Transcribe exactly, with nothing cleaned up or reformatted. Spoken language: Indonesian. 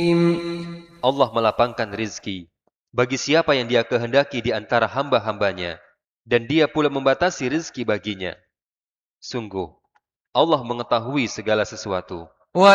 Allah melapangkan rizki bagi siapa yang Dia kehendaki di antara hamba-hambanya, dan Dia pula membatasi rizki baginya. Sungguh, Allah mengetahui segala sesuatu.